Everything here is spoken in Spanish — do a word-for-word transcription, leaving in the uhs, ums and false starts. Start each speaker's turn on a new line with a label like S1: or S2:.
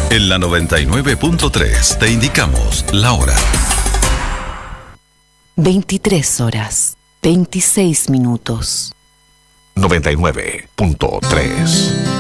S1: En la noventa y nueve punto tres te indicamos la hora.
S2: veintitrés horas, veintiséis minutos.
S3: noventa y nueve punto tres